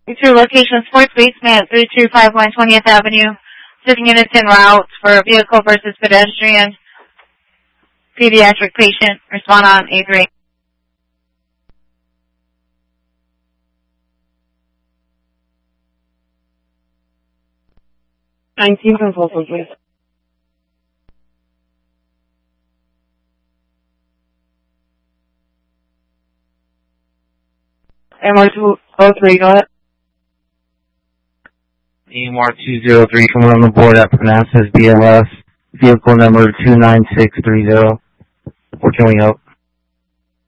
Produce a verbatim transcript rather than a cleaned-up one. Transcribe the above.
To location Sports Basement, three two five one twentieth Avenue. Sitting units en route for vehicle versus pedestrian. Pediatric patient. Respond on A three. nineteen from Folsom, please. M R two oh three, go ahead. E M R two oh three, someone on the board that pronounces B L S, vehicle number two nine six three zero. Where can we help?